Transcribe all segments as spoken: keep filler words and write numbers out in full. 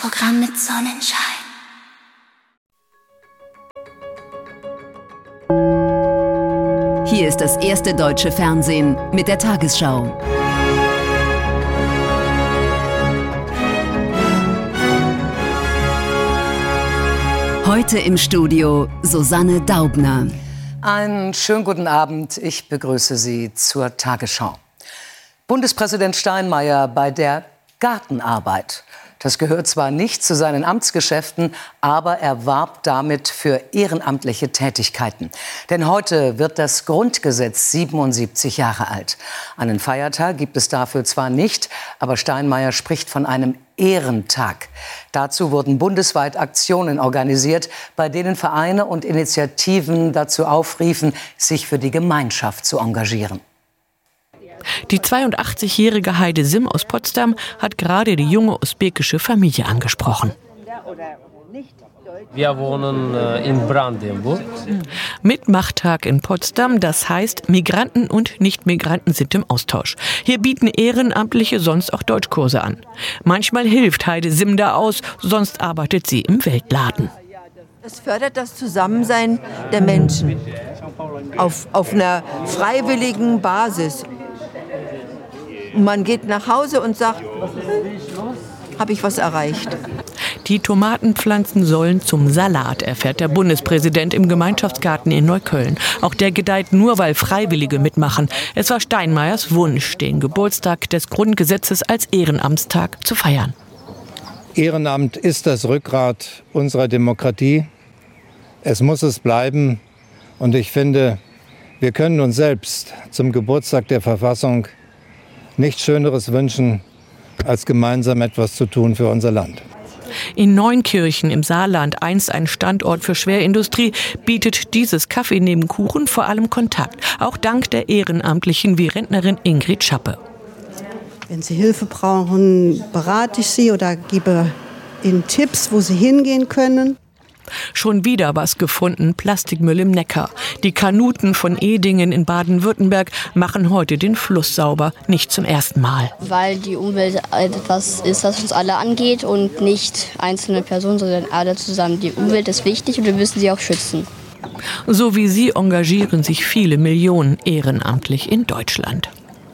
Programm mit Sonnenschein. Hier ist das erste deutsche Fernsehen mit der Tagesschau. Heute im Studio Susanne Daubner. Einen schönen guten Abend. Ich begrüße Sie zur Tagesschau. Bundespräsident Steinmeier bei der Gartenarbeit. Das gehört zwar nicht zu seinen Amtsgeschäften, aber er warb damit für ehrenamtliche Tätigkeiten. Denn heute wird das Grundgesetz siebenundsiebzig Jahre alt. Einen Feiertag gibt es dafür zwar nicht, aber Steinmeier spricht von einem Ehrentag. Dazu wurden bundesweit Aktionen organisiert, bei denen Vereine und Initiativen dazu aufriefen, sich für die Gemeinschaft zu engagieren. Die zweiundachtzigjährige Heide Sim aus Potsdam hat gerade die junge usbekische Familie angesprochen. Wir wohnen in Brandenburg. Mitmachtag in Potsdam, das heißt, Migranten und Nicht-Migranten sind im Austausch. Hier bieten Ehrenamtliche sonst auch Deutschkurse an. Manchmal hilft Heide Sim da aus, sonst arbeitet sie im Weltladen. Es fördert das Zusammensein der Menschen auf, auf einer freiwilligen Basis. Man geht nach Hause und sagt, habe ich was erreicht. Die Tomatenpflanzen sollen zum Salat, erfährt der Bundespräsident im Gemeinschaftsgarten in Neukölln. Auch der gedeiht nur, weil Freiwillige mitmachen. Es war Steinmeiers Wunsch, den Geburtstag des Grundgesetzes als Ehrenamtstag zu feiern. Ehrenamt ist das Rückgrat unserer Demokratie. Es muss es bleiben. Und ich finde, wir können uns selbst zum Geburtstag der Verfassung nichts Schöneres wünschen, als gemeinsam etwas zu tun für unser Land. In Neunkirchen im Saarland, einst ein Standort für Schwerindustrie, bietet dieses Kaffee neben Kuchen vor allem Kontakt. Auch dank der Ehrenamtlichen wie Rentnerin Ingrid Schappe. Wenn Sie Hilfe brauchen, berate ich Sie oder gebe Ihnen Tipps, wo Sie hingehen können. Schon wieder was gefunden, Plastikmüll im Neckar. Die Kanuten von Edingen in Baden-Württemberg machen heute den Fluss sauber, nicht zum ersten Mal. Weil die Umwelt etwas ist, das uns alle angeht und nicht einzelne Personen, sondern alle zusammen. Die Umwelt ist wichtig und wir müssen sie auch schützen. So wie sie engagieren sich viele Millionen ehrenamtlich in Deutschland.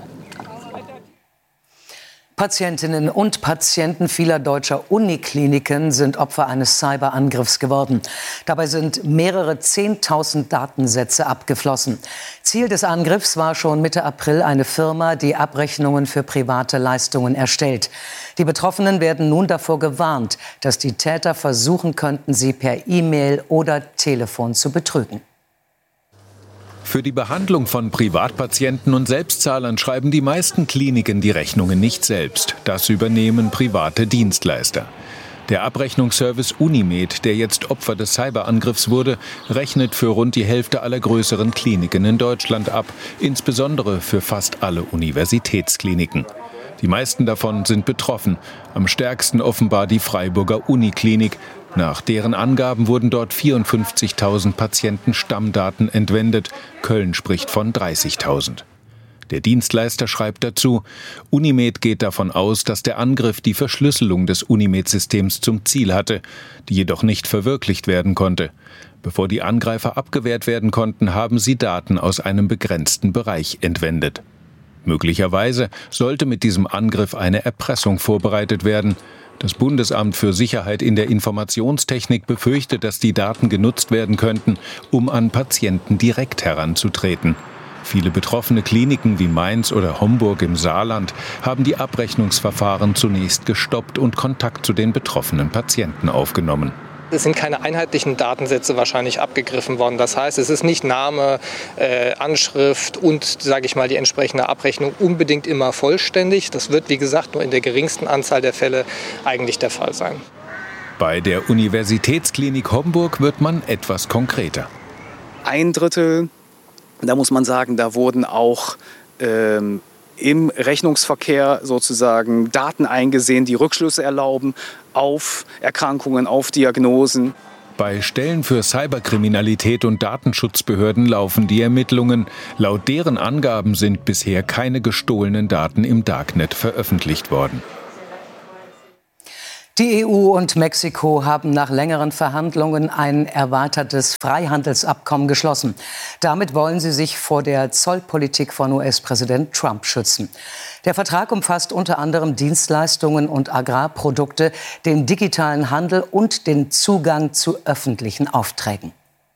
Patientinnen und Patienten vieler deutscher Unikliniken sind Opfer eines Cyberangriffs geworden. Dabei sind mehrere Zehntausend Datensätze abgeflossen. Ziel des Angriffs war schon Mitte April eine Firma, die Abrechnungen für private Leistungen erstellt. Die Betroffenen werden nun davor gewarnt, dass die Täter versuchen könnten, sie per E-Mail oder Telefon zu betrügen. Für die Behandlung von Privatpatienten und Selbstzahlern schreiben die meisten Kliniken die Rechnungen nicht selbst. Das übernehmen private Dienstleister. Der Abrechnungsservice Unimed, der jetzt Opfer des Cyberangriffs wurde, rechnet für rund die Hälfte aller größeren Kliniken in Deutschland ab, insbesondere für fast alle Universitätskliniken. Die meisten davon sind betroffen, am stärksten offenbar die Freiburger Uniklinik. Nach deren Angaben wurden dort vierundfünfzigtausend Patienten Stammdaten entwendet. Köln spricht von dreißigtausend. Der Dienstleister schreibt dazu, Unimed geht davon aus, dass der Angriff die Verschlüsselung des Unimed-Systems zum Ziel hatte, die jedoch nicht verwirklicht werden konnte. Bevor die Angreifer abgewehrt werden konnten, haben sie Daten aus einem begrenzten Bereich entwendet. Möglicherweise sollte mit diesem Angriff eine Erpressung vorbereitet werden. Das Bundesamt für Sicherheit in der Informationstechnik befürchtet, dass die Daten genutzt werden könnten, um an Patienten direkt heranzutreten. Viele betroffene Kliniken wie Mainz oder Homburg im Saarland haben die Abrechnungsverfahren zunächst gestoppt und Kontakt zu den betroffenen Patienten aufgenommen. Es sind keine einheitlichen Datensätze wahrscheinlich abgegriffen worden. Das heißt, es ist nicht Name, äh, Anschrift und, sage ich mal, die entsprechende Abrechnung unbedingt immer vollständig. Das wird, wie gesagt, nur in der geringsten Anzahl der Fälle eigentlich der Fall sein. Bei der Universitätsklinik Homburg wird man etwas konkreter. Ein Drittel, da muss man sagen, da wurden auch ähm, im Rechnungsverkehr sozusagen Daten eingesehen, die Rückschlüsse erlauben auf Erkrankungen, auf Diagnosen. Bei Stellen für Cyberkriminalität und Datenschutzbehörden laufen die Ermittlungen. Laut deren Angaben sind bisher keine gestohlenen Daten im Darknet veröffentlicht worden. Die E U und Mexiko haben nach längeren Verhandlungen ein erweitertes Freihandelsabkommen geschlossen. Damit wollen sie sich vor der Zollpolitik von U S-Präsident Trump schützen. Der Vertrag umfasst unter anderem Dienstleistungen und Agrarprodukte, den digitalen Handel und den Zugang zu öffentlichen Aufträgen.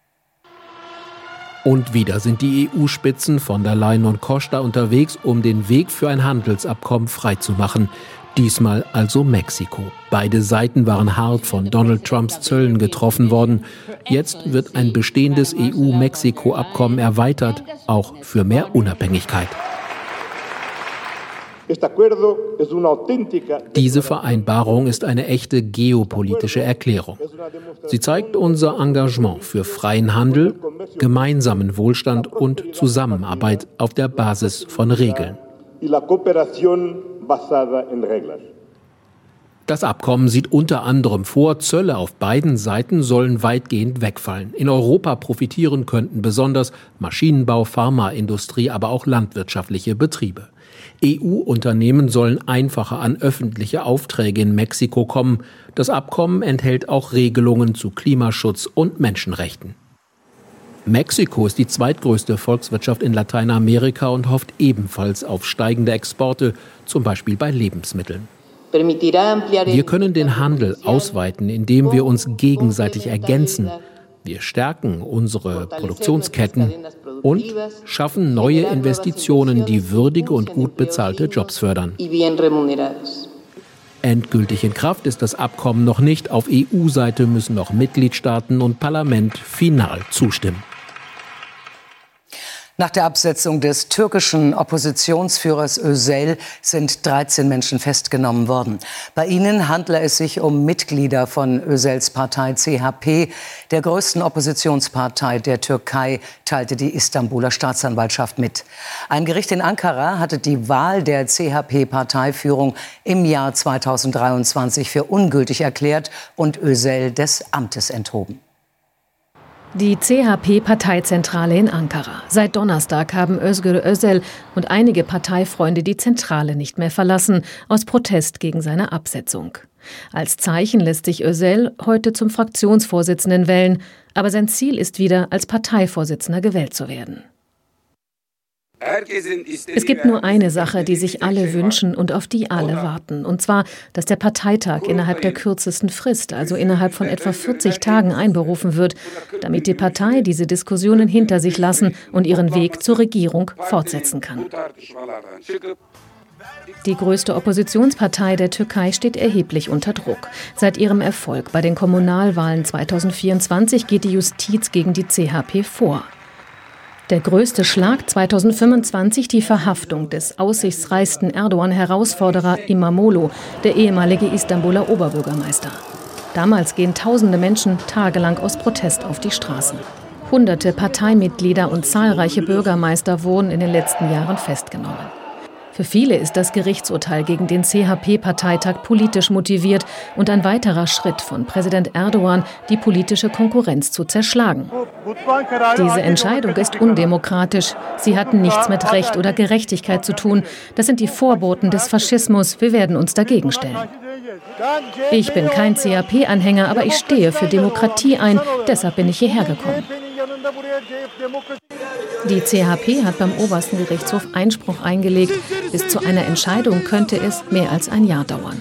Und wieder sind die E U-Spitzen von der Leyen und Costa unterwegs, um den Weg für ein Handelsabkommen freizumachen. Diesmal also Mexiko. Beide Seiten waren hart von Donald Trumps Zöllen getroffen worden. Jetzt wird ein bestehendes E U-Mexiko-Abkommen erweitert, auch für mehr Unabhängigkeit. Diese Vereinbarung ist eine echte geopolitische Erklärung. Sie zeigt unser Engagement für freien Handel, gemeinsamen Wohlstand und Zusammenarbeit auf der Basis von Regeln. Das Abkommen sieht unter anderem vor, Zölle auf beiden Seiten sollen weitgehend wegfallen. In Europa profitieren könnten besonders Maschinenbau, Pharmaindustrie, aber auch landwirtschaftliche Betriebe. E U-Unternehmen sollen einfacher an öffentliche Aufträge in Mexiko kommen. Das Abkommen enthält auch Regelungen zu Klimaschutz und Menschenrechten. Mexiko ist die zweitgrößte Volkswirtschaft in Lateinamerika und hofft ebenfalls auf steigende Exporte, zum Beispiel bei Lebensmitteln. Wir können den Handel ausweiten, indem wir uns gegenseitig ergänzen. Wir stärken unsere Produktionsketten und schaffen neue Investitionen, die würdige und gut bezahlte Jobs fördern. Endgültig in Kraft ist das Abkommen noch nicht. Auf E U-Seite müssen noch Mitgliedstaaten und Parlament final zustimmen. Nach der Absetzung des türkischen Oppositionsführers Özel sind dreizehn Menschen festgenommen worden. Bei ihnen handle es sich um Mitglieder von Özels Partei C H P, der größten Oppositionspartei der Türkei, teilte die Istanbuler Staatsanwaltschaft mit. Ein Gericht in Ankara hatte die Wahl der C H P-Parteiführung im Jahr zweitausenddreiundzwanzig für ungültig erklärt und Özel des Amtes enthoben. Die C H P-Parteizentrale in Ankara. Seit Donnerstag haben Özgür Özel und einige Parteifreunde die Zentrale nicht mehr verlassen, aus Protest gegen seine Absetzung. Als Zeichen lässt sich Özel heute zum Fraktionsvorsitzenden wählen, aber sein Ziel ist wieder, als Parteivorsitzender gewählt zu werden. Es gibt nur eine Sache, die sich alle wünschen und auf die alle warten. Und zwar, dass der Parteitag innerhalb der kürzesten Frist, also innerhalb von etwa vierzig Tagen, einberufen wird, damit die Partei diese Diskussionen hinter sich lassen und ihren Weg zur Regierung fortsetzen kann. Die größte Oppositionspartei der Türkei steht erheblich unter Druck. Seit ihrem Erfolg bei den Kommunalwahlen zweitausendvierundzwanzig geht die Justiz gegen die C H P vor. Der größte Schlag zweitausendfünfundzwanzig die Verhaftung des aussichtsreichsten Erdogan-Herausforderer Imamoglu, der ehemalige Istanbuler Oberbürgermeister. Damals gehen tausende Menschen tagelang aus Protest auf die Straßen. Hunderte Parteimitglieder und zahlreiche Bürgermeister wurden in den letzten Jahren festgenommen. Für viele ist das Gerichtsurteil gegen den C H P-Parteitag politisch motiviert und ein weiterer Schritt von Präsident Erdogan, die politische Konkurrenz zu zerschlagen. Diese Entscheidung ist undemokratisch. Sie hatten nichts mit Recht oder Gerechtigkeit zu tun. Das sind die Vorboten des Faschismus. Wir werden uns dagegen stellen. Ich bin kein C H P-Anhänger, aber ich stehe für Demokratie ein. Deshalb bin ich hierher gekommen. Die C H P hat beim obersten Gerichtshof Einspruch eingelegt. Bis zu einer Entscheidung könnte es mehr als ein Jahr dauern.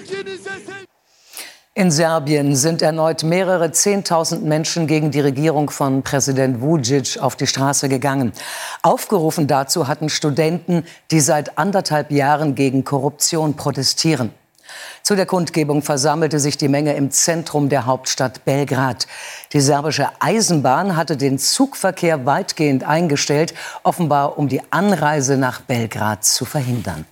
In Serbien sind erneut mehrere Zehntausend Menschen gegen die Regierung von Präsident Vučić auf die Straße gegangen. Aufgerufen dazu hatten Studenten, die seit anderthalb Jahren gegen Korruption protestieren. Zu der Kundgebung versammelte sich die Menge im Zentrum der Hauptstadt Belgrad. Die serbische Eisenbahn hatte den Zugverkehr weitgehend eingestellt, offenbar um die Anreise nach Belgrad zu verhindern.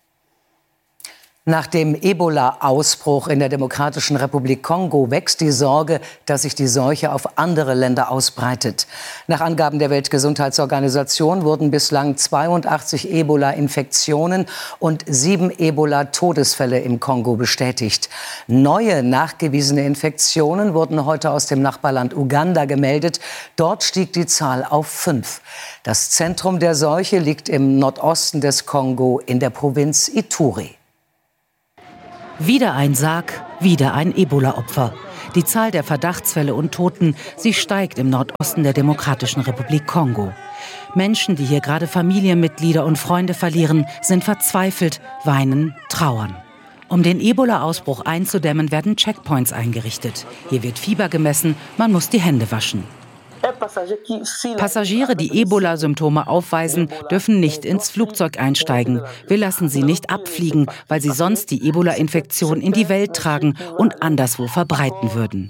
Nach dem Ebola-Ausbruch in der Demokratischen Republik Kongo wächst die Sorge, dass sich die Seuche auf andere Länder ausbreitet. Nach Angaben der Weltgesundheitsorganisation wurden bislang zweiundachtzig Ebola-Infektionen und sieben Ebola-Todesfälle im Kongo bestätigt. Neue nachgewiesene Infektionen wurden heute aus dem Nachbarland Uganda gemeldet. Dort stieg die Zahl auf fünf. Das Zentrum der Seuche liegt im Nordosten des Kongo in der Provinz Ituri. Wieder ein Sarg, wieder ein Ebola-Opfer. Die Zahl der Verdachtsfälle und Toten, sie steigt im Nordosten der Demokratischen Republik Kongo. Menschen, die hier gerade Familienmitglieder und Freunde verlieren, sind verzweifelt, weinen, trauern. Um den Ebola-Ausbruch einzudämmen, werden Checkpoints eingerichtet. Hier wird Fieber gemessen, man muss die Hände waschen. Passagiere, die Ebola-Symptome aufweisen, dürfen nicht ins Flugzeug einsteigen. Wir lassen sie nicht abfliegen, weil sie sonst die Ebola-Infektion in die Welt tragen und anderswo verbreiten würden.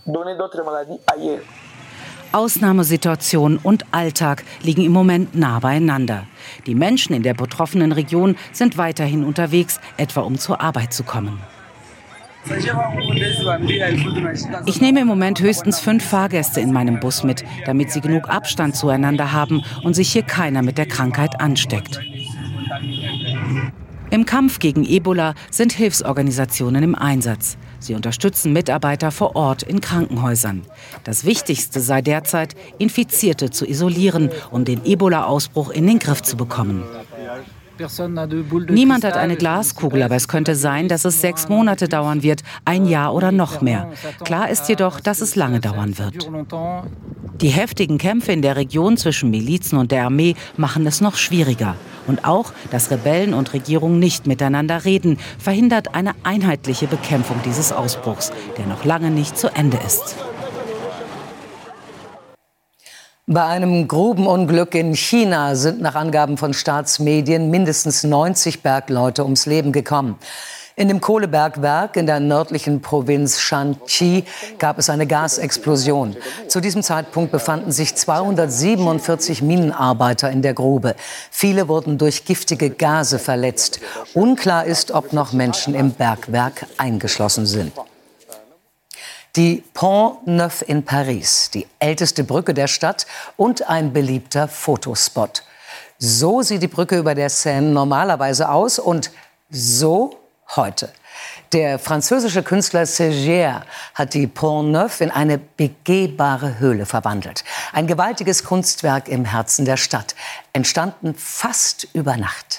Ausnahmesituation und Alltag liegen im Moment nah beieinander. Die Menschen in der betroffenen Region sind weiterhin unterwegs, etwa um zur Arbeit zu kommen. Ich nehme im Moment höchstens fünf Fahrgäste in meinem Bus mit, damit sie genug Abstand zueinander haben und sich hier keiner mit der Krankheit ansteckt. Im Kampf gegen Ebola sind Hilfsorganisationen im Einsatz. Sie unterstützen Mitarbeiter vor Ort in Krankenhäusern. Das Wichtigste sei derzeit, Infizierte zu isolieren, um den Ebola-Ausbruch in den Griff zu bekommen. Niemand hat eine Glaskugel, aber es könnte sein, dass es sechs Monate dauern wird, ein Jahr oder noch mehr. Klar ist jedoch, dass es lange dauern wird. Die heftigen Kämpfe in der Region zwischen Milizen und der Armee machen es noch schwieriger. Und auch, dass Rebellen und Regierung nicht miteinander reden, verhindert eine einheitliche Bekämpfung dieses Ausbruchs, der noch lange nicht zu Ende ist. Bei einem Grubenunglück in China sind nach Angaben von Staatsmedien mindestens neunzig Bergleute ums Leben gekommen. In dem Kohlebergwerk in der nördlichen Provinz Shanxi gab es eine Gasexplosion. Zu diesem Zeitpunkt befanden sich zweihundertsiebenundvierzig Minenarbeiter in der Grube. Viele wurden durch giftige Gase verletzt. Unklar ist, ob noch Menschen im Bergwerk eingeschlossen sind. Die Pont Neuf in Paris, die älteste Brücke der Stadt und ein beliebter Fotospot. So sieht die Brücke über der Seine normalerweise aus und so heute. Der französische Künstler Séguier hat die Pont Neuf in eine begehbare Höhle verwandelt. Ein gewaltiges Kunstwerk im Herzen der Stadt, entstanden fast über Nacht.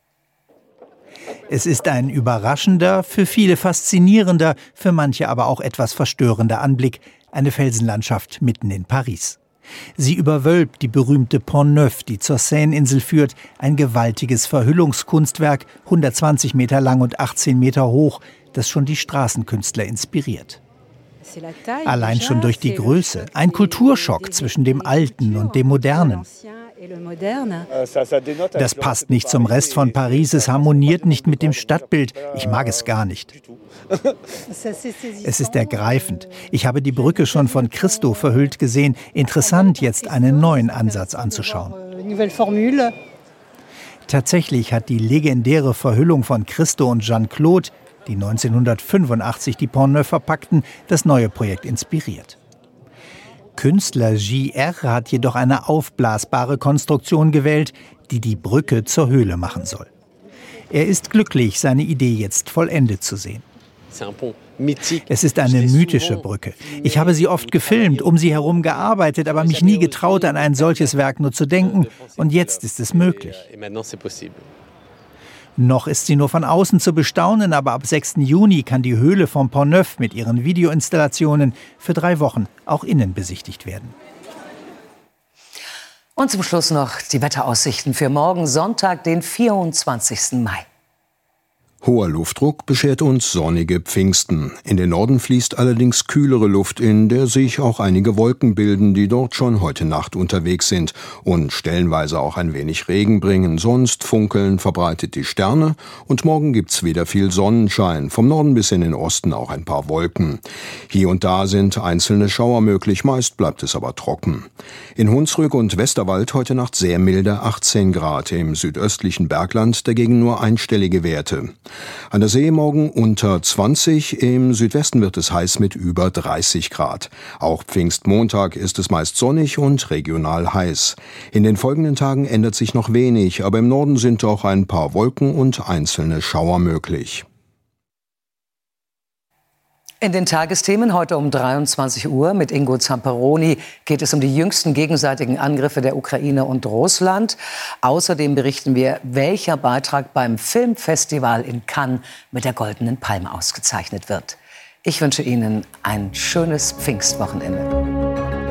Es ist ein überraschender, für viele faszinierender, für manche aber auch etwas verstörender Anblick, eine Felsenlandschaft mitten in Paris. Sie überwölbt die berühmte Pont Neuf, die zur Seine-Insel führt, ein gewaltiges Verhüllungskunstwerk, hundertzwanzig Meter lang und achtzehn Meter hoch, das schon die Straßenkünstler inspiriert. Allein schon durch die Größe, ein Kulturschock zwischen dem Alten und dem Modernen. Das passt nicht zum Rest von Paris, es harmoniert nicht mit dem Stadtbild. Ich mag es gar nicht. Es ist ergreifend. Ich habe die Brücke schon von Christo verhüllt gesehen. Interessant, jetzt einen neuen Ansatz anzuschauen. Tatsächlich hat die legendäre Verhüllung von Christo und Jeanne-Claude, die neunzehnhundertfünfundachtzig die Pont Neuf verpackten, das neue Projekt inspiriert. Künstler J R hat jedoch eine aufblasbare Konstruktion gewählt, die die Brücke zur Höhle machen soll. Er ist glücklich, seine Idee jetzt vollendet zu sehen. Es ist eine mythische Brücke. Ich habe sie oft gefilmt, um sie herum gearbeitet, aber mich nie getraut, an ein solches Werk nur zu denken. Und jetzt ist es möglich. Noch ist sie nur von außen zu bestaunen, aber ab sechsten Juni kann die Höhle vom Pont Neuf mit ihren Videoinstallationen für drei Wochen auch innen besichtigt werden. Und zum Schluss noch die Wetteraussichten für morgen Sonntag, den vierundzwanzigsten Mai. Hoher Luftdruck beschert uns sonnige Pfingsten. In den Norden fließt allerdings kühlere Luft, in der sich auch einige Wolken bilden, die dort schon heute Nacht unterwegs sind und stellenweise auch ein wenig Regen bringen. Sonst funkeln verbreitet die Sterne und morgen gibt's wieder viel Sonnenschein. Vom Norden bis in den Osten auch ein paar Wolken. Hier und da sind einzelne Schauer möglich, meist bleibt es aber trocken. In Hunsrück und Westerwald heute Nacht sehr milde achtzehn Grad, im südöstlichen Bergland dagegen nur einstellige Werte. An der See morgen unter zwanzig, im Südwesten wird es heiß mit über dreißig Grad. Auch Pfingstmontag ist es meist sonnig und regional heiß. In den folgenden Tagen ändert sich noch wenig, aber im Norden sind auch ein paar Wolken und einzelne Schauer möglich. In den Tagesthemen heute um dreiundzwanzig Uhr mit Ingo Zamperoni geht es um die jüngsten gegenseitigen Angriffe der Ukraine und Russland. Außerdem berichten wir, welcher Beitrag beim Filmfestival in Cannes mit der Goldenen Palme ausgezeichnet wird. Ich wünsche Ihnen ein schönes Pfingstwochenende.